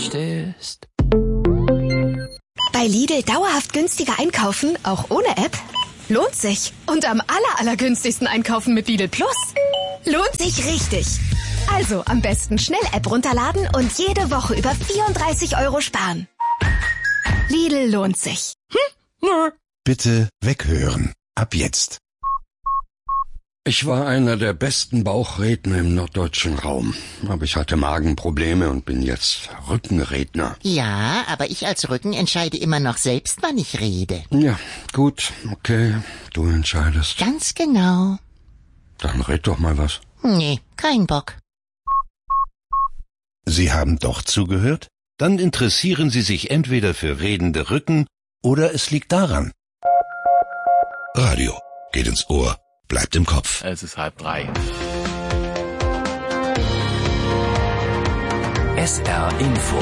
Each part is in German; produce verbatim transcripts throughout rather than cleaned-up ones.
möchtest. Bei Lidl dauerhaft günstiger einkaufen, auch ohne App? Lohnt sich. Und am aller, allergünstigsten einkaufen mit Lidl Plus. Lohnt sich richtig. Also am besten schnell App runterladen und jede Woche über vierunddreißig Euro sparen. Lidl lohnt sich. Hm? Bitte weghören. Ab jetzt. Ich war einer der besten Bauchredner im norddeutschen Raum. Aber ich hatte Magenprobleme und bin jetzt Rückenredner. Ja, aber ich als Rücken entscheide immer noch selbst, wann ich rede. Ja, gut, okay, du entscheidest. Ganz genau. Dann red doch mal was. Nee, kein Bock. Sie haben doch zugehört? Dann interessieren Sie sich entweder für redende Rücken oder es liegt daran. Radio geht ins Ohr, bleibt im Kopf. Es ist halb drei. S R Info.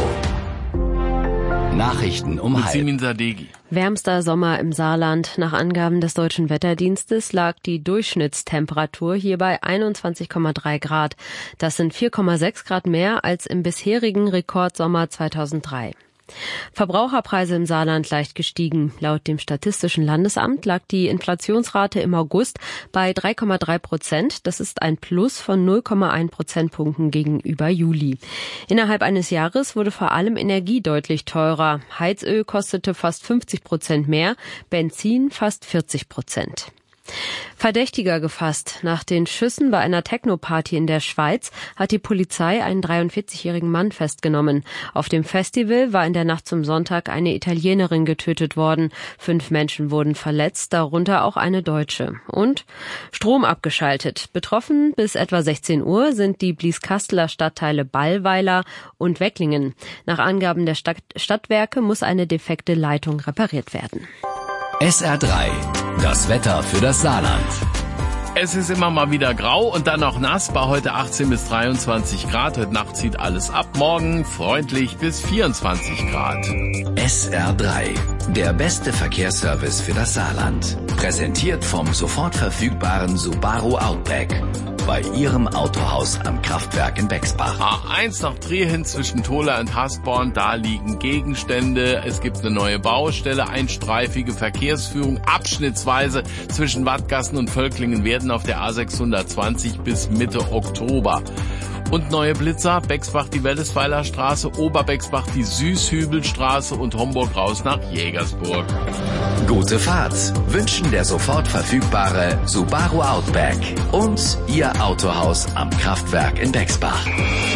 Nachrichten um halb. Simin Sadeghi. Wärmster Sommer im Saarland. Nach Angaben des Deutschen Wetterdienstes lag die Durchschnittstemperatur hier bei einundzwanzig Komma drei Grad. Das sind vier Komma sechs Grad mehr als im bisherigen Rekordsommer zweitausenddrei. Verbraucherpreise im Saarland leicht gestiegen. Laut dem Statistischen Landesamt lag die Inflationsrate im August bei drei Komma drei Prozent. Das ist ein Plus von null Komma eins Prozentpunkten gegenüber Juli. Innerhalb eines Jahres wurde vor allem Energie deutlich teurer. Heizöl kostete fast fünfzig Prozent mehr, Benzin fast vierzig Prozent. Verdächtiger gefasst. Nach den Schüssen bei einer Techno-Party in der Schweiz hat die Polizei einen dreiundvierzigjährigen Mann festgenommen. Auf dem Festival war in der Nacht zum Sonntag eine Italienerin getötet worden. Fünf Menschen wurden verletzt, darunter auch eine Deutsche. Und Strom abgeschaltet. Betroffen bis etwa sechzehn Uhr sind die Blieskasseler Stadtteile Ballweiler und Wecklingen. Nach Angaben der Stadt- Stadtwerke muss eine defekte Leitung repariert werden. S R drei. Das Wetter für das Saarland. Es ist immer mal wieder grau und dann noch nass. Bei heute achtzehn bis dreiundzwanzig Grad. Heute Nacht zieht alles ab. Morgen freundlich bis vierundzwanzig Grad. S R drei. Der beste Verkehrsservice für das Saarland. Präsentiert vom sofort verfügbaren Subaru Outback. Bei Ihrem Autohaus am Kraftwerk in Bexbach. A eins nach Trier zwischen Tola und Hasborn, da liegen Gegenstände. Es gibt eine neue Baustelle, einstreifige Verkehrsführung, abschnittsweise zwischen Wattgassen und Völklingen werden auf der A sechshundertzwanzig bis Mitte Oktober. Und neue Blitzer, Bexbach die Wellesweiler Straße, Oberbexbach die Süßhübelstraße und Homburg raus nach Jägersburg. Gute Fahrt wünschen der sofort verfügbare Subaru Outback und Ihr Autohaus am Kraftwerk in Bexbach.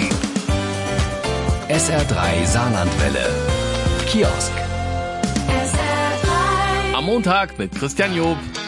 S R drei Saarlandwelle. Kiosk. Am Montag mit Christian Job.